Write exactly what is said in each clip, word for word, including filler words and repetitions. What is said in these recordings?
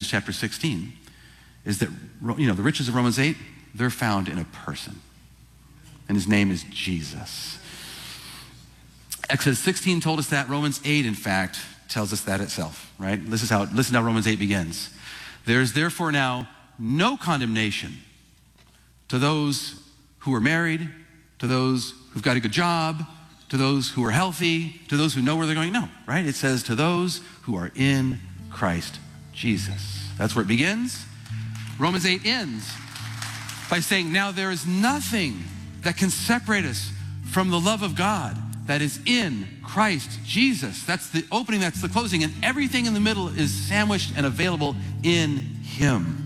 Romans chapter sixteen is that, you know, the riches of Romans eight, they're found in a person. And his name is Jesus. Exodus sixteen told us that. Romans eight, in fact, tells us that itself, right? This is how, listen how Romans eight begins. There is therefore now no condemnation to those who are married, to those who've got a good job, to those who are healthy, to those who know where they're going. No, right? It says to those who are in Christ Jesus. That's where it begins. Romans eight ends by saying, now there is nothing that can separate us from the love of God that is in Christ Jesus. That's the opening, that's the closing, and everything in the middle is sandwiched and available in him.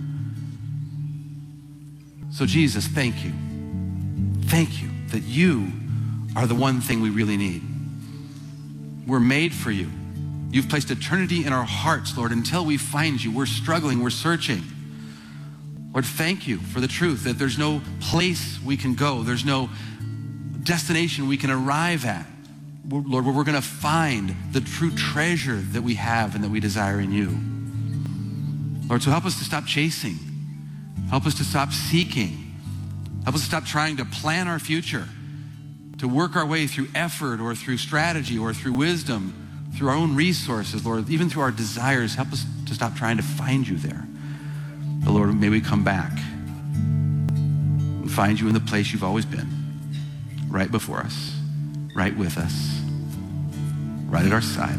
So Jesus, thank you. Thank you that you are the one thing we really need. We're made for you. You've placed eternity in our hearts, Lord, until we find you. We're struggling, we're searching. Lord, thank you for the truth that there's no place we can go. There's no destination we can arrive at, Lord, where we're going to find the true treasure that we have and that we desire in you. Lord, so help us to stop chasing. Help us to stop seeking. Help us to stop trying to plan our future, to work our way through effort or through strategy or through wisdom, through our own resources, Lord, even through our desires. Help us to stop trying to find you there. But Lord, may we come back and find you in the place you've always been, right before us, right with us, right at our side.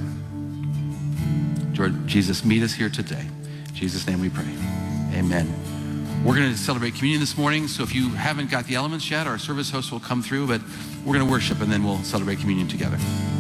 Lord Jesus, meet us here today. In Jesus' name we pray. Amen. We're going to celebrate communion this morning, so if you haven't got the elements yet, our service host will come through, but we're going to worship and then we'll celebrate communion together.